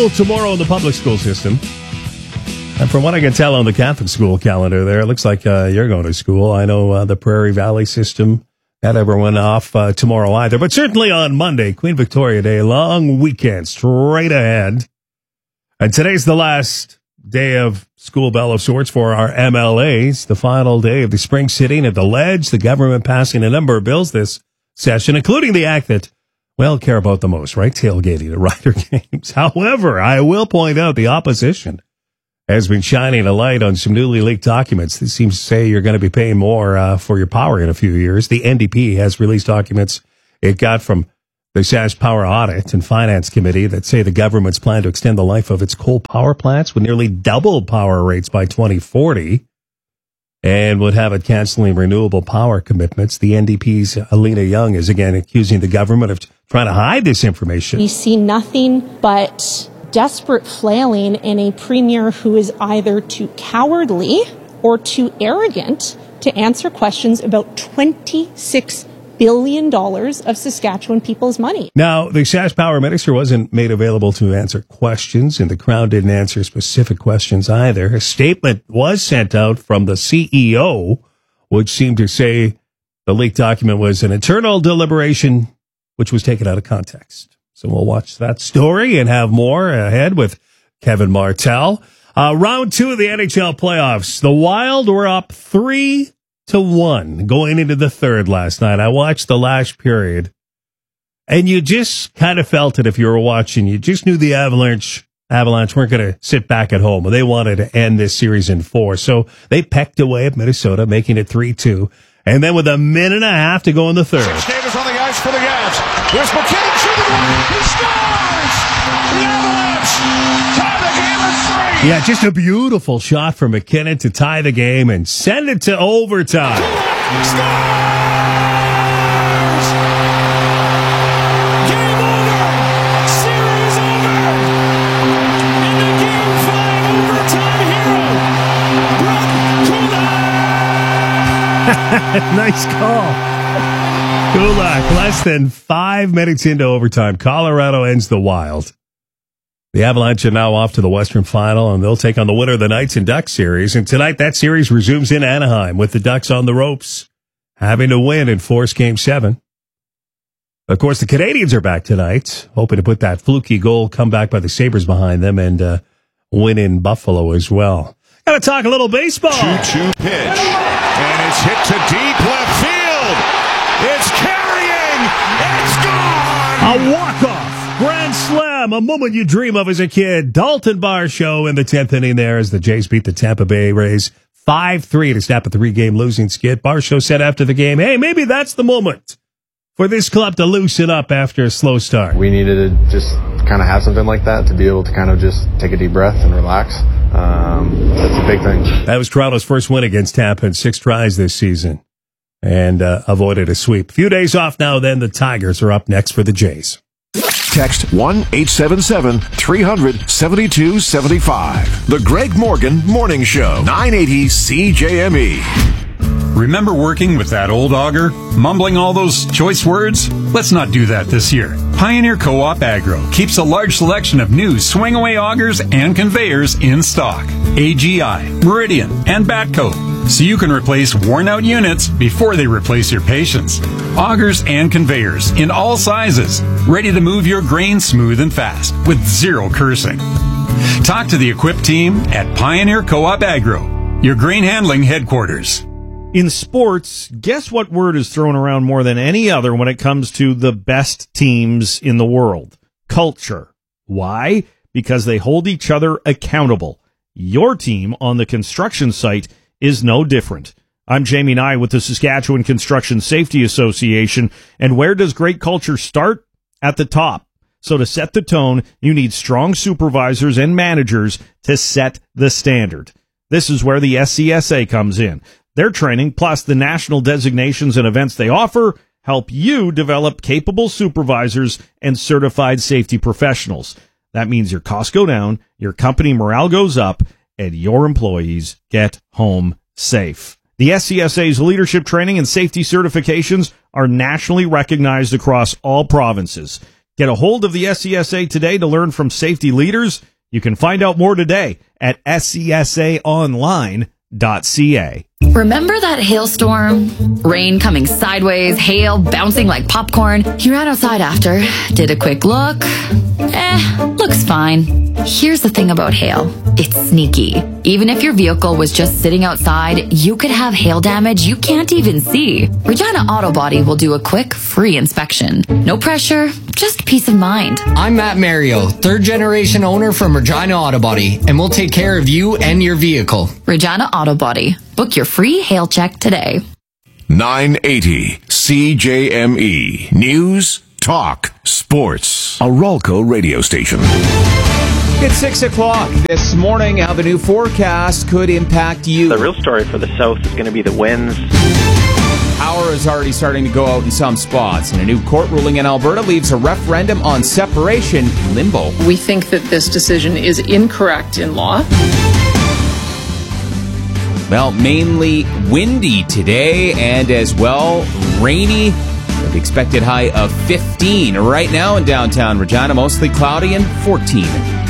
school tomorrow in the public school system. And from what I can tell on the Catholic school calendar there, it looks like you're going to school. I know the Prairie Valley system, not everyone off tomorrow either. But certainly on Monday, Queen Victoria Day, long weekend straight ahead. And today's the last day of school bell of sorts for our MLAs, the final day of the spring sitting at the Ledge, the government passing a number of bills this session, including the act that, well, care about the most, right? Tailgating at Rider games. However, I will point out the opposition has been shining a light on some newly leaked documents that seems to say you're going to be paying more for your power in a few years. The NDP has released documents it got from the Sask Power Audit and Finance Committee that say the government's plan to extend the life of its coal power plants would nearly double power rates by 2040 and would have it canceling renewable power commitments. The NDP's Alina Young is again accusing the government of trying to hide this information. We see nothing but desperate flailing in a premier who is either too cowardly or too arrogant to answer questions about $26 billion of Saskatchewan people's money. Now, the Sask Power Minister wasn't made available to answer questions, and the Crown didn't answer specific questions either. A statement was sent out from the CEO, which seemed to say the leaked document was an internal deliberation, which was taken out of context. So we'll watch that story and have more ahead with Kevin Martell. Round 2 of the NHL playoffs. The Wild were up 3-1 going into the third last night. I watched the last period, and you just kind of felt it if you were watching. You just knew the Avalanche weren't going to sit back at home. They wanted to end this series in 4. So they pecked away at Minnesota, making it 3-2. And then with a minute and a half to go in the third. Skaters on the ice for the Avs. Here's McKinnon shooting one. He scores! The Avalanche tie the game at 3. Yeah, just a beautiful shot from McKinnon to tie the game and send it to overtime. Scores! Game over! Series over! And the Game 5 overtime hero, Brock Kulak! Nice call. Kulak, less than 5 minutes into overtime. Colorado ends the Wild. The Avalanche are now off to the Western Final, and they'll take on the winner of the Knights and Ducks series. And tonight, that series resumes in Anaheim with the Ducks on the ropes, having to win and force Game 7. Of course, the Canadians are back tonight, hoping to put that fluky goal come back by the Sabres behind them and win in Buffalo as well. Got to talk a little baseball. 2-2 pitch, and it's hit to deep left field. It's carrying. It's gone. A walk-off, grand slam, a moment you dream of as a kid. Dalton Varsho in the 10th inning there as the Jays beat the Tampa Bay Rays 5-3 to snap a 3-game losing skid. Varsho said after the game, hey, maybe that's the moment for this club to loosen up after a slow start. We needed to just kind of have something like that to be able to kind of just take a deep breath and relax. That's a big thing. That was Toronto's first win against Tampa in 6 tries this season and avoided a sweep. A few days off now, then the Tigers are up next for the Jays. Text 1-877-300-7275. The Greg Morgan Morning Show, 980 CJME. Remember working with that old auger? Mumbling all those choice words? Let's not do that this year. Pioneer Co-op Agro keeps a large selection of new swing-away augers and conveyors in stock. AGI, Meridian, and Batco. So you can replace worn-out units before they replace your patience. Augers and conveyors in all sizes. Ready to move your grain smooth and fast with zero cursing. Talk to the equipped team at Pioneer Co-op Agro, your grain handling headquarters. In sports, guess what word is thrown around more than any other when it comes to the best teams in the world? Culture. Why? Because they hold each other accountable. Your team on the construction site is no different. I'm Jamie Nye with the Saskatchewan Construction Safety Association, and where does great culture start? At the top. So to set the tone, you need strong supervisors and managers to set the standard. This is where the SCSA comes in. Their training, plus the national designations and events they offer, help you develop capable supervisors and certified safety professionals. That means your costs go down, your company morale goes up, and your employees get home safe. The SCSA's leadership training and safety certifications are nationally recognized across all provinces. Get a hold of the SCSA today to learn from safety leaders. You can find out more today at scsaonline.ca. Remember that hailstorm? Rain coming sideways, hail bouncing like popcorn. You ran outside after, did a quick look. Looks fine. Here's the thing about hail. It's sneaky. Even if your vehicle was just sitting outside, you could have hail damage you can't even see. Regina Auto Body will do a quick, free inspection. No pressure, just peace of mind. I'm Matt Mario, third-generation owner from Regina Auto Body, and we'll take care of you and your vehicle. Regina Auto Body. Book your free hail check today. 980 CJME News, Talk, Sports. A Ralco radio station. It's 6 o'clock this morning. How the new forecast could impact you. The real story for the South is going to be the winds. Power is already starting to go out in some spots, and a new court ruling in Alberta leaves a referendum on separation in limbo. We think that this decision is incorrect in law. Well, mainly windy today, and as well, rainy, with expected high of 15. Right now in downtown Regina, mostly cloudy and 14.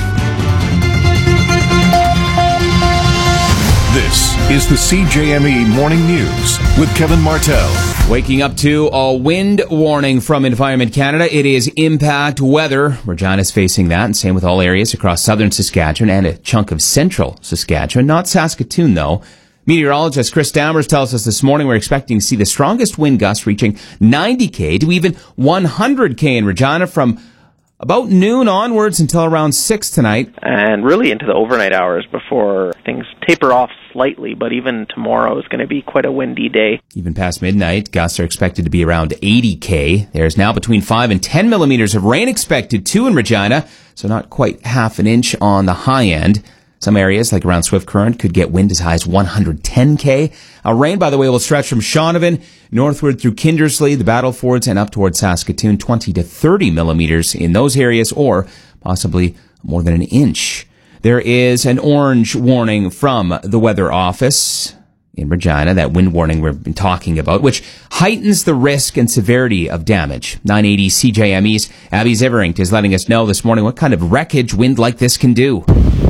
This is the CJME Morning News with Kevin Martell. Waking up to a wind warning from Environment Canada. It is impact weather. Regina's facing that, and same with all areas across southern Saskatchewan and a chunk of central Saskatchewan. Not Saskatoon, though. Meteorologist Chris Dammers tells us this morning we're expecting to see the strongest wind gusts reaching 90k to even 100k in Regina from about noon onwards until around 6 tonight. And really into the overnight hours before things taper off slightly, but even tomorrow is going to be quite a windy day. Even past midnight, gusts are expected to be around 80k. There's now between 5 and 10 millimeters of rain expected too in Regina, so not quite half an inch on the high end. Some areas, like around Swift Current, could get wind as high as 110k. Rain, by the way, will stretch from Shaunavon northward through Kindersley, the Battlefords, and up towards Saskatoon, 20 to 30 millimeters in those areas, or possibly more than an inch. There is an orange warning from the Weather Office in Regina, that wind warning we've been talking about, which heightens the risk and severity of damage. 980 CJME's Abby Zivering is letting us know this morning what kind of wreckage wind like this can do.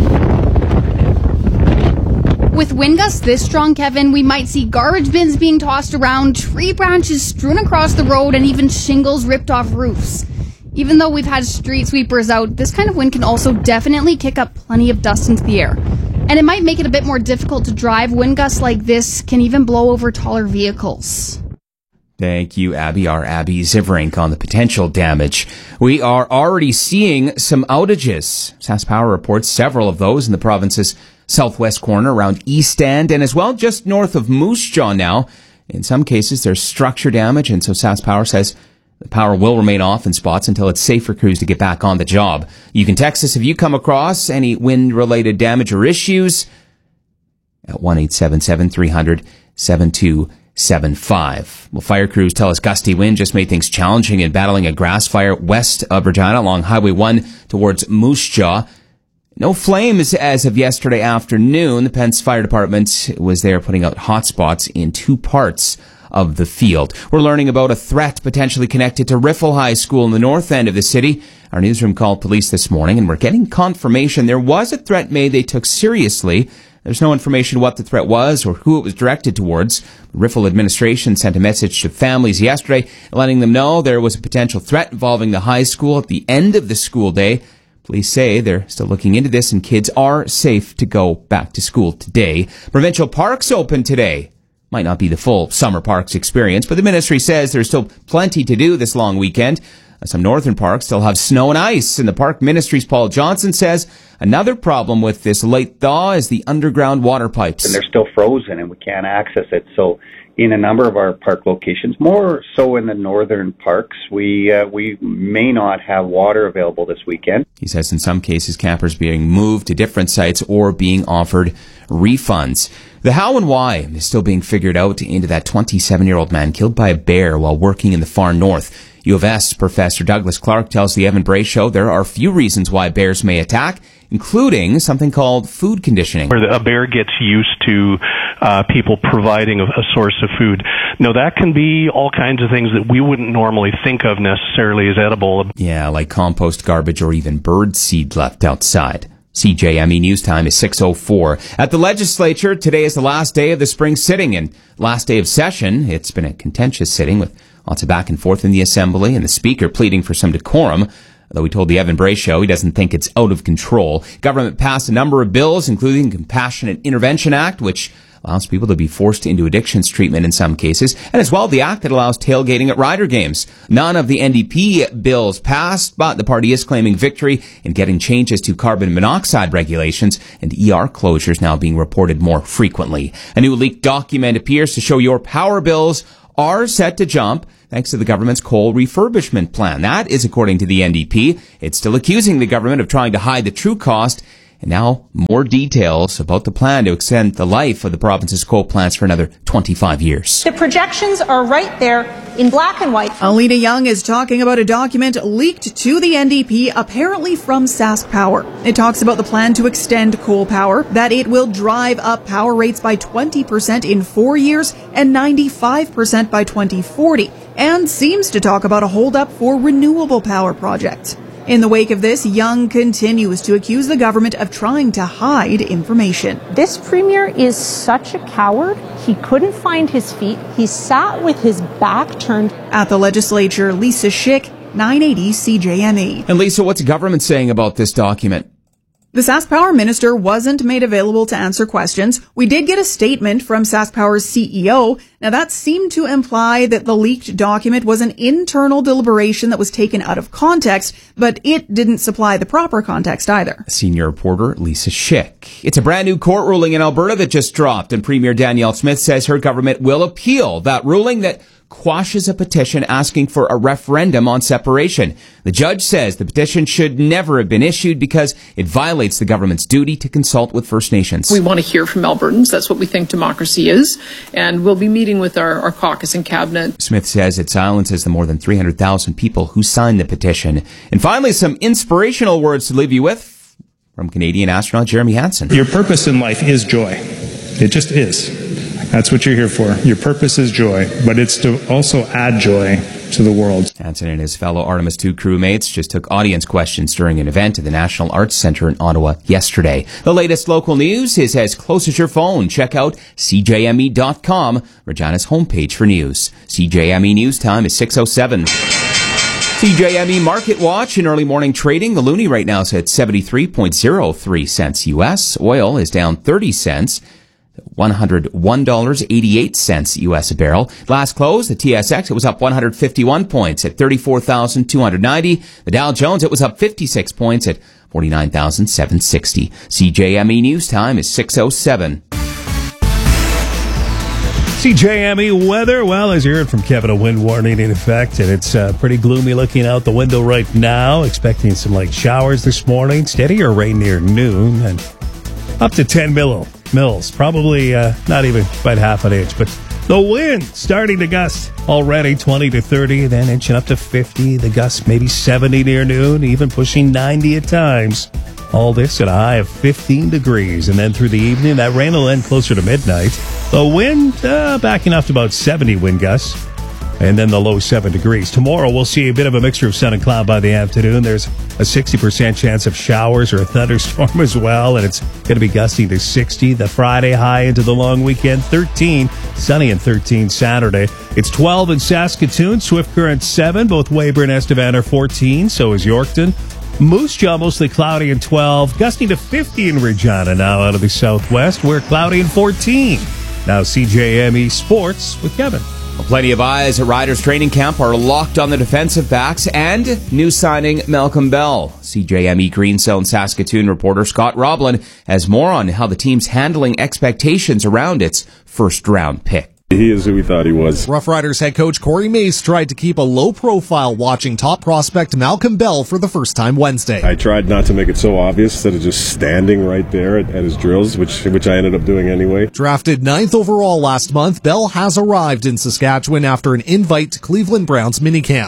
With wind gusts this strong, Kevin, we might see garbage bins being tossed around, tree branches strewn across the road, and even shingles ripped off roofs. Even though we've had street sweepers out, this kind of wind can also definitely kick up plenty of dust into the air. And it might make it a bit more difficult to drive. Wind gusts like this can even blow over taller vehicles. Thank you, Abby. Our Abby Zivering on the potential damage. We are already seeing some outages. SaskPower reports several of those in the province's southwest corner around East End and as well just north of Moose Jaw now. In some cases, there's structure damage, and so SaskPower says the power will remain off in spots until it's safe for crews to get back on the job. You can text us if you come across any wind-related damage or issues at 1-877-300-7275. Well, fire crews tell us gusty wind just made things challenging in battling a grass fire west of Regina along Highway 1 towards Moose Jaw. No flames as of yesterday afternoon. The Pence Fire Department was there putting out hotspots in 2 parts of the field. We're learning about a threat potentially connected to Riffle High School in the north end of the city. Our newsroom called police this morning, and we're getting confirmation there was a threat made they took seriously. There's no information what the threat was or who it was directed towards. The Riffle administration sent a message to families yesterday letting them know there was a potential threat involving the high school at the end of the school day. Police say they're still looking into this and kids are safe to go back to school today. Provincial parks open today. Might not be the full summer parks experience, but the ministry says there's still plenty to do this long weekend. Some northern parks still have snow and ice, and the park ministry's Paul Johnson says another problem with this late thaw is the underground water pipes. And they're still frozen and we can't access it. So in a number of our park locations, more so in the northern parks, we may not have water available this weekend. He says in some cases campers being moved to different sites or being offered refunds. The how and why is still being figured out into that 27-year-old man killed by a bear while working in the far north. U of S Professor Douglas Clark tells the Evan Bray Show there are few reasons why bears may attack. including something called food conditioning. Where a bear gets used to people providing a source of food. No, that can be all kinds of things that we wouldn't normally think of necessarily as edible. Yeah, like compost, garbage, or even bird seed left outside. CJME News Time is 6:04. At the legislature, today is the last day of the spring sitting and last day of session. It's been a contentious sitting with lots of back and forth in the Assembly and the Speaker pleading for some decorum. Though he told the Evan Bray Show he doesn't think it's out of control. Government passed a number of bills, including the Compassionate Intervention Act, which allows people to be forced into addictions treatment in some cases, and as well the act that allows tailgating at Rider games. None of the NDP bills passed, but the party is claiming victory in getting changes to carbon monoxide regulations and ER closures now being reported more frequently. A new leaked document appears to show your power bills are set to jump thanks to the government's coal refurbishment plan. That is according to the NDP. It's still accusing the government of trying to hide the true cost. And now, more details about the plan to extend the life of the province's coal plants for another 25 years. The projections are right there in black and white. Alina Young is talking about a document leaked to the NDP, apparently from Sask Power. It talks about the plan to extend coal power, that it will drive up power rates by 20% in 4 years and 95% by 2040, and seems to talk about a hold-up for renewable power projects. In the wake of this, Young continues to accuse the government of trying to hide information. This premier is such a coward. He couldn't find his feet. He sat with his back turned. At the legislature, Lisa Schick, 980 CJME. And Lisa, what's the government saying about this document? The Sask Power minister wasn't made available to answer questions. We did get a statement from Sask Power's CEO. Now, that seemed to imply that the leaked document was an internal deliberation that was taken out of context, but it didn't supply the proper context either. Senior reporter Lisa Schick. It's a brand new court ruling in Alberta that just dropped, and Premier Danielle Smith says her government will appeal that ruling that quashes a petition asking for a referendum on separation. The judge says the petition should never have been issued because it violates the government's duty to consult with First Nations. We want to hear from Albertans. That's what we think democracy is. And we'll be meeting with our caucus and cabinet. Smith says it silences the more than 300,000 people who signed the petition. And finally, some inspirational words to leave you with from Canadian astronaut Jeremy Hansen. Your purpose in life is joy. It just is. That's what you're here for. Your purpose is joy, but it's to also add joy to the world. Hansen and his fellow Artemis II crewmates just took audience questions during an event at the National Arts Centre in Ottawa yesterday. The latest local news is as close as your phone. Check out CJME.com, Regina's homepage for news. CJME News Time is 6:07. CJME Market Watch in early morning trading. The loonie right now is at 73.03 cents U.S. Oil is down 30 cents. $101.88 U.S. a barrel. Last close, the TSX, it was up 151 points at 34,290. The Dow Jones, it was up 56 points at 49,760. CJME News Time is 6:07. CJME weather. Well, as you heard from Kevin, a wind warning in effect, and it's pretty gloomy looking out the window right now. Expecting some light showers this morning. Steadier rain near noon, and up to 10 mils. Probably not even quite half an inch, but the wind starting to gust already 20 to 30, then inching up to 50. The gusts maybe 70 near noon, even pushing 90 at times. All this at a high of 15 degrees. And then through the evening, that rain will end closer to midnight. The wind backing off to about 70 wind gusts. And then the low 7 degrees. Tomorrow, we'll see a bit of a mixture of sun and cloud by the afternoon. There's a 60% chance of showers or a thunderstorm as well, and it's going to be gusting to 60. The Friday high into the long weekend, 13. Sunny and 13 Saturday. It's 12 in Saskatoon. Swift Current 7. Both Weyburn and Estevan are 14. So is Yorkton. Moose Jaw mostly cloudy and 12. Gusting to 50 in Regina now out of the southwest. We're cloudy and 14. Now CJME Sports with Kevin. Plenty of eyes at Riders training camp are locked on the defensive backs and new signing Malcolm Bell. CJME Greencell and Saskatoon reporter Scott Roblin has more on how the team's handling expectations around its first-round pick. He is who we thought he was. Rough Riders head coach Corey Mace tried to keep a low profile watching top prospect Malcolm Bell for the first time Wednesday. I tried not to make it so obvious instead of just standing right there at his drills, which I ended up doing anyway. Drafted 9th overall last month, Bell has arrived in Saskatchewan after an invite to Cleveland Browns minicamp.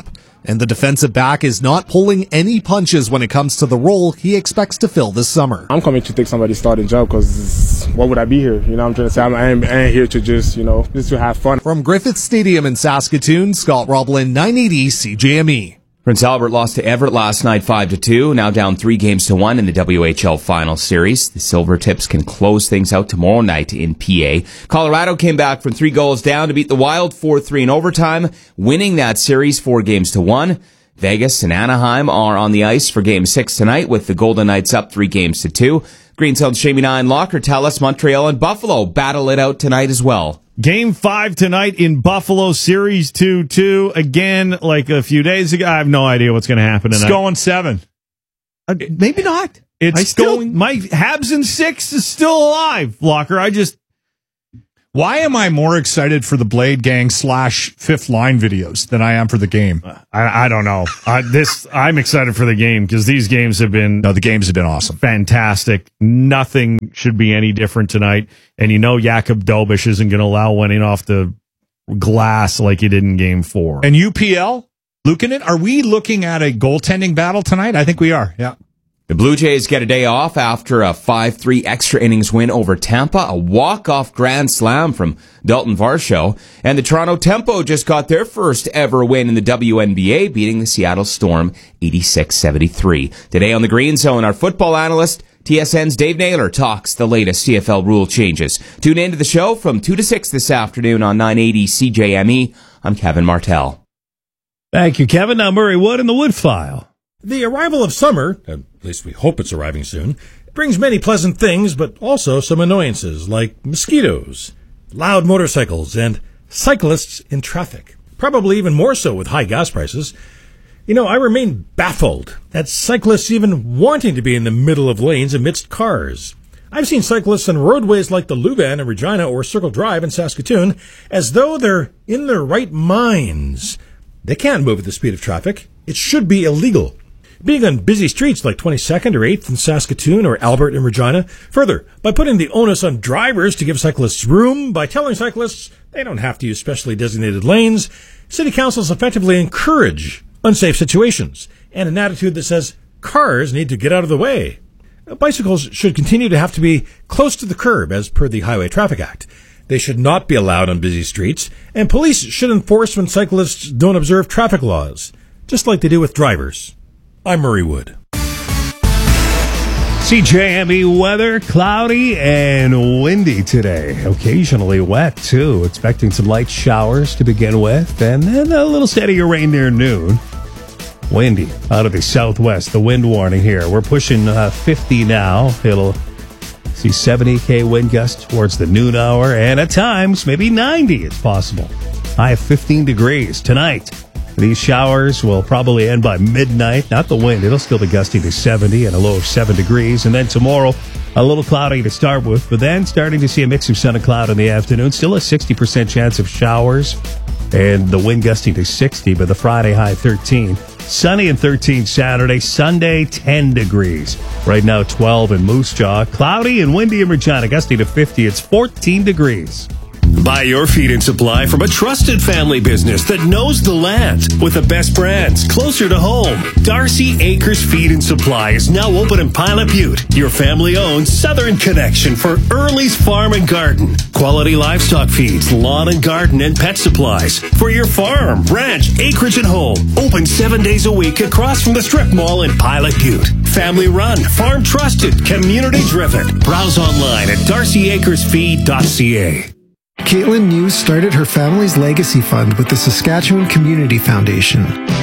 And the defensive back is not pulling any punches when it comes to the role he expects to fill this summer. I'm coming to take somebody's starting job because what would I be here? You know, I'm trying to say I ain't here to just, just to have fun. From Griffith Stadium in Saskatoon, Scott Roblin, 980 CJME. Prince Albert lost to Everett last night 5-2, now down 3-1 in the WHL final series. The Silvertips can close things out tomorrow night in PA. Colorado came back from 3 goals down to beat the Wild 4-3 in overtime, winning that series 4-1. Vegas and Anaheim are on the ice for Game 6 tonight, with the Golden Knights up 3-2. Greenstone's Shamie Nine Locker tell us Montreal and Buffalo battle it out tonight as well. Game 5 tonight in Buffalo, Series 2-2. Again, like a few days ago, I have no idea what's going to happen tonight. It's going 7. Maybe not. My Habs in 6 is still alive, Locker. Why am I more excited for the Blade Gang / Fifth Line videos than I am for the game? I don't know. I'm excited for the game because these games have been... No, the games have been awesome. Fantastic. Nothing should be any different tonight. And Jakub Dobish isn't going to allow one in off the glass like he did in Game 4. And UPL, Luukkonen, are we looking at a goaltending battle tonight? I think we are, yeah. The Blue Jays get a day off after a 5-3 extra innings win over Tampa, a walk-off grand slam from Dalton Varsho, and the Toronto Tempo just got their first ever win in the WNBA, beating the Seattle Storm 86-73. Today on the Green Zone, our football analyst, TSN's Dave Naylor, talks the latest CFL rule changes. Tune into the show from 2 to 6 this afternoon on 980 CJME. I'm Kevin Martell. Thank you, Kevin. Now Murray Wood in the Wood File. The arrival of summer, at least we hope it's arriving soon, brings many pleasant things, but also some annoyances, like mosquitoes, loud motorcycles, and cyclists in traffic. Probably even more so with high gas prices. I remain baffled at cyclists even wanting to be in the middle of lanes amidst cars. I've seen cyclists on roadways like the Luvan in Regina or Circle Drive in Saskatoon as though they're in their right minds. They can't move at the speed of traffic. It should be illegal. Being on busy streets like 22nd or 8th in Saskatoon or Albert in Regina. Further, by putting the onus on drivers to give cyclists room, by telling cyclists they don't have to use specially designated lanes, city councils effectively encourage unsafe situations and an attitude that says cars need to get out of the way. Bicycles should continue to have to be close to the curb as per the Highway Traffic Act. They should not be allowed on busy streets, and police should enforce when cyclists don't observe traffic laws, just like they do with drivers. I'm Murray Wood. CJME weather, cloudy and windy today. Occasionally wet, too. Expecting some light showers to begin with, and then a little steadier rain near noon. Windy out of the southwest. The wind warning here. We're pushing 50 now. It'll see 70 wind gusts towards the noon hour, and at times, maybe 90 it's possible. High of 15 degrees tonight. These showers will probably end by midnight. Not the wind. It'll still be gusting to 70 and a low of 7 degrees. And then tomorrow, a little cloudy to start with, but then starting to see a mix of sun and cloud in the afternoon. Still a 60% chance of showers and the wind gusting to 60, but the Friday high 13. Sunny and 13 Saturday. Sunday, 10 degrees. Right now, 12 in Moose Jaw. Cloudy and windy in Regina, gusting to 50. It's 14 degrees. Buy your feed and supply from a trusted family business that knows the land with the best brands closer to home. Darcy Acres Feed and Supply is now open in Pilot Butte, your family-owned southern connection for Early's Farm and Garden. Quality livestock feeds, lawn and garden, and pet supplies for your farm, ranch, acreage, and home. Open 7 days a week across from the Strip Mall in Pilot Butte. Family run, farm trusted, community driven. Browse online at darcyacresfeed.ca. Caitlin News started her family's legacy fund with the Saskatchewan Community Foundation.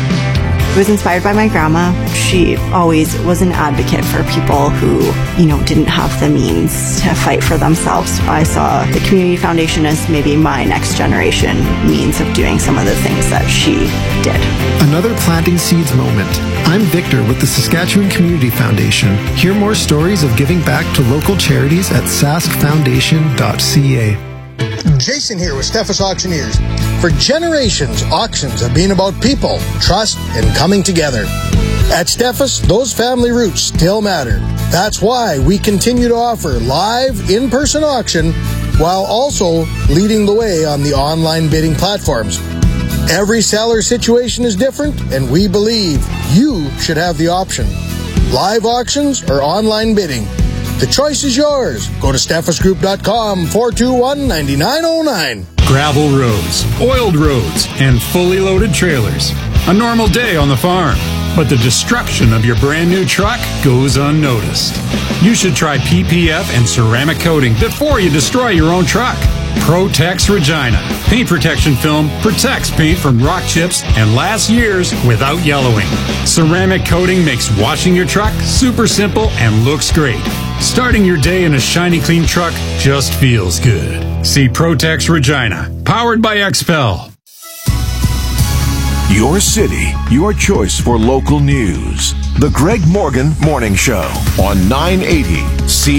It was inspired by my grandma. She always was an advocate for people who, didn't have the means to fight for themselves. I saw the Community Foundation as maybe my next generation means of doing some of the things that she did. Another planting seeds moment. I'm Victor with the Saskatchewan Community Foundation. Hear more stories of giving back to local charities at saskfoundation.ca. Jason here with Steffes Auctioneers. For generations, auctions have been about people, trust, and coming together. At Steffes, those family roots still matter. That's why we continue to offer live, in-person auction while also leading the way on the online bidding platforms. Every seller situation is different, and we believe you should have the option. Live auctions or online bidding. The choice is yours. Go to steffesgroup.com, 421-9909. Gravel roads, oiled roads, and fully loaded trailers. A normal day on the farm. But the destruction of your brand new truck goes unnoticed. You should try PPF and ceramic coating before you destroy your own truck. Protex Regina. Paint protection film protects paint from rock chips and lasts years without yellowing. Ceramic coating makes washing your truck super simple and looks great. Starting your day in a shiny, clean truck just feels good. See Protex Regina. Powered by XPEL. Your city, your choice for local news. The Greg Morgan Morning Show on 980 C.